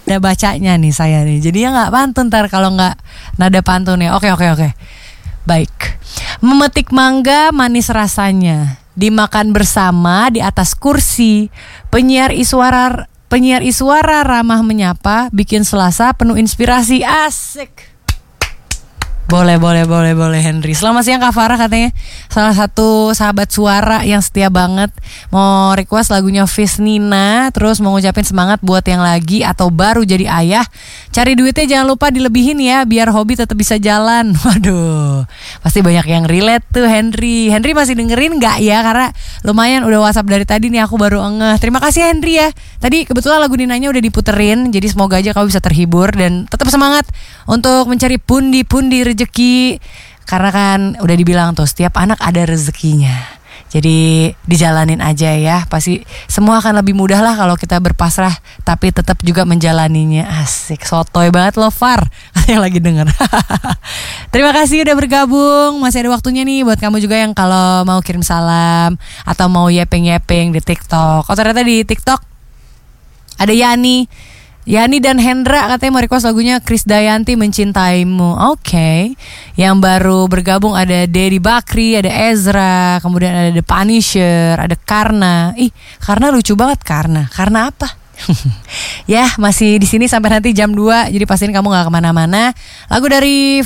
Ada bacanya nih saya nih. Jadi ya nggak pantun ntar kalau nggak nada pantunnya. Oke. Baik. Memetik mangga manis rasanya, dimakan bersama di atas kursi. Penyiar iswara ramah menyapa, bikin Selasa penuh inspirasi. Asik. Boleh Henry. Selamat siang Kak Farah, katanya salah satu sahabat suara yang setia banget. Mau request lagunya Fis Nina. Terus mau ngucapin semangat buat yang lagi atau baru jadi ayah. Cari duitnya jangan lupa dilebihin ya, biar hobi tetap bisa jalan. Waduh, pasti banyak yang relate tuh Henry. Henry masih dengerin gak ya? Karena lumayan udah WhatsApp dari tadi nih, aku baru ngeh. Terima kasih Henry ya. Tadi kebetulan lagu Ninanya udah diputerin. Jadi semoga aja kamu bisa terhibur dan tetap semangat untuk mencari pundi-pundi rezeki, karena kan udah dibilang tuh setiap anak ada rezekinya. Jadi dijalanin aja ya. Pasti semua akan lebih mudah lah kalau kita berpasrah tapi tetap juga menjalaninya. Asik, sotoy banget lo Far yang lagi denger. Terima kasih udah bergabung. Masih ada waktunya nih buat kamu juga yang kalau mau kirim salam atau mau yepeng-yepeng di TikTok. Oh ternyata di TikTok ada Yani dan Hendra katanya mau request lagunya Krisdayanti Mencintaimu. Oke. Yang baru bergabung ada Dedi Bakri, ada Ezra, kemudian ada The Punisher, ada Karna. Karna lucu banget Karna. Karna apa? Ya, masih di sini sampai nanti jam 2. Jadi pastiin kamu gak kemana-mana. Lagu dari